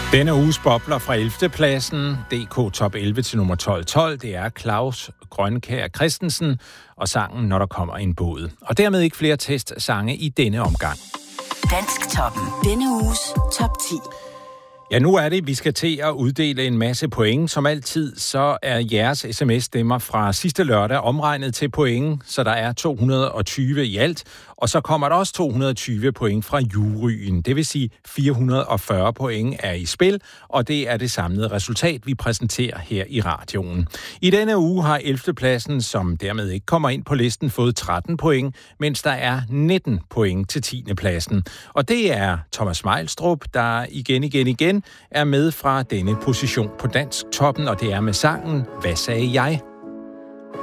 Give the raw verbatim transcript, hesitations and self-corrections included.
Denne uges bobler fra ellevte pladsen, D K Top elleve til nummer tolv tolv, det er Claus Grønkjær Christensen og sangen Når der kommer en båd. Og dermed ikke flere testsange i denne omgang. Dansktoppen. Denne uges top ti. Ja, nu er det, vi skal til at uddele en masse point. Som altid, så er jeres sms-stemmer fra sidste lørdag omregnet til point, så der er to hundrede og tyve i alt. Og så kommer der også to hundrede og tyve point fra juryen. Det vil sige, fire hundrede og fyrre point er i spil, og det er det samlede resultat, vi præsenterer her i radioen. I denne uge har ellevte pladsen, som dermed ikke kommer ind på listen, fået tretten point, mens der er nitten point til tiende pladsen. Og det er Thomas Meilstrup, der igen, igen, igen er med fra denne position på Dansktoppen, og det er med sangen Hvad sagde jeg?